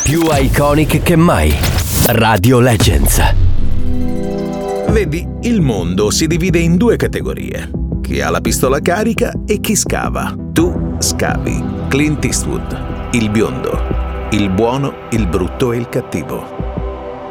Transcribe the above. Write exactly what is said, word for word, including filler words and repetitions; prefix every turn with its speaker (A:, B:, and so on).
A: Più iconic che mai. Radio Legends.
B: Vedi, il mondo si divide in due categorie: chi ha la pistola carica e chi scava. Tu scavi. Clint Eastwood, il biondo, il buono, il brutto e il cattivo.